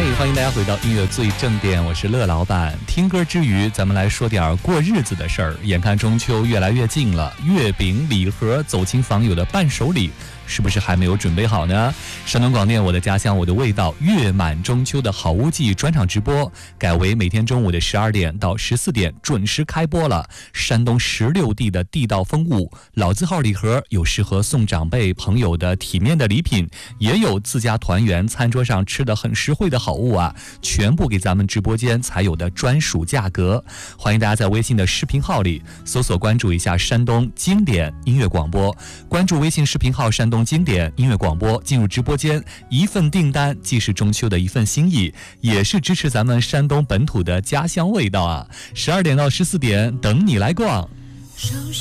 欢迎大家回到音乐最正点，我是乐老板。听歌之余，咱们来说点过日子的事儿。眼看中秋越来越近了，月饼、礼盒、走亲访友的伴手礼，是不是还没有准备好呢？山东广电我的家乡我的味道月满中秋的好物季专场直播改为每天中午的12点到14点准时开播了。山东16地的地道风物，老字号礼盒有适合送长辈朋友的体面的礼品，也有自家团圆餐桌上吃的很实惠的好物啊，全部给咱们直播间才有的专属价格。欢迎大家在微信的视频号里搜索关注一下山东经典音乐广播，关注微信视频号山东经典音乐广播，进入直播间，一份订单既是中秋的一份心意，也是支持咱们山东本土的家乡味道啊。12点到14点等你来逛。